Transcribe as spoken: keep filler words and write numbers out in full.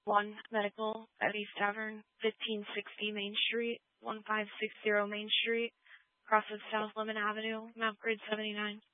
one Medical at East Tavern, fifteen sixty Main Street, one five six zero Main Street, across of South Lemon Avenue, map grade seventy-nine.